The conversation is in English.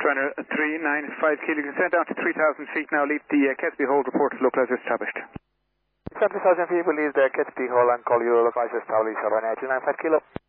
Ryanair 395 kilo. You can send down to 3,000 feet now. Leave the Ketley hold report to localizer established. 70,000 feet will leave the Ketley hold and call you localizer established. Ryanair 395 kilo.